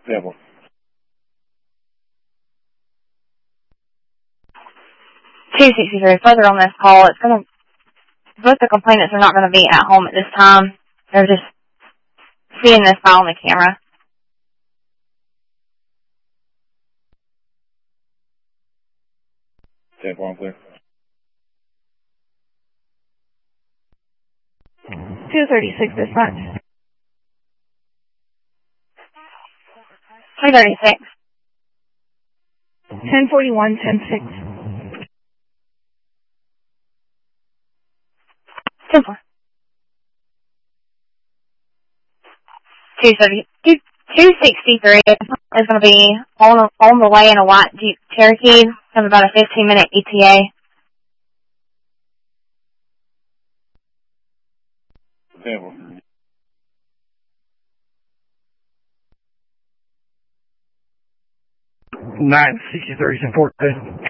Devil. 263, further on this call, it's going to, both the complainants are not going to be at home at this time. They're just seeing this file on the camera. Devil, I'm clear. 236 dispatch. 236. 1041, 106. 2-4. 263 is going to be on the way in a white Jeep Cherokee. Have about a 15-minute ETA. Devil. 963 and 14.